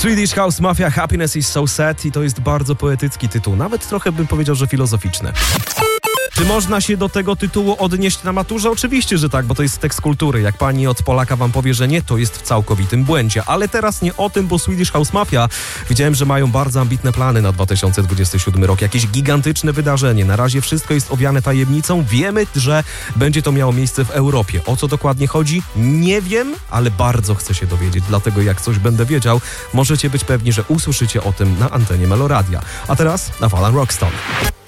Swedish House Mafia, Happiness is so sad i to jest bardzo poetycki tytuł, nawet trochę bym powiedział, że filozoficzny. Czy można się do tego tytułu odnieść na maturze? Oczywiście, że tak, bo to jest tekst kultury. Jak pani od Polaka wam powie, że nie, to jest w całkowitym błędzie. Ale teraz nie o tym, bo Swedish House Mafia, widziałem, że mają bardzo ambitne plany na 2027 rok. Jakieś gigantyczne wydarzenie. Na razie wszystko jest owiane tajemnicą. Wiemy, że będzie to miało miejsce w Europie. O co dokładnie chodzi? Nie wiem, ale bardzo chcę się dowiedzieć. Dlatego jak coś będę wiedział, możecie być pewni, że usłyszycie o tym na antenie Meloradia. A teraz Alan Rockstone.